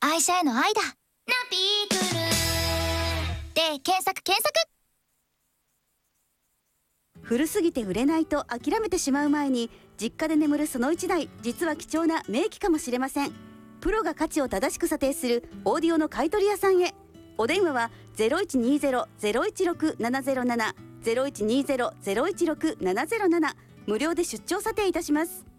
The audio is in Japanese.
愛車への愛だ。ナピークルで検索。 古すぎて売れないと諦めてしまう前に、実家で眠るその1台、実は貴重な名機かもしれません。プロが価値を正しく査定するオーディオの買取屋さんへ。お電話は 0120-016-707 0120-016-707、無料で出張査定いたします。